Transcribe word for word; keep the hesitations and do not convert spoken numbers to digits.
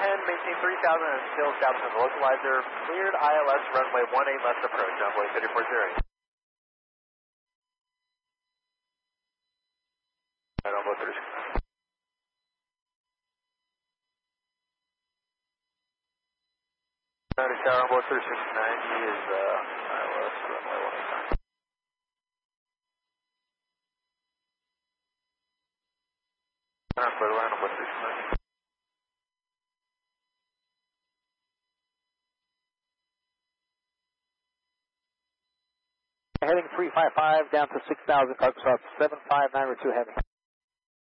ten, maintain three thousand until establishing the localizer. Cleared I L S runway one eight left approach, envoy thirty four zero. Right, envoy thirty six nine. Notice tower envoy thirty six ninety is uh, I L S runway one eight nine. Clear line envoy thirty six ninety. Heading three five five down to six thousand, Clark South seven five nine two heavy.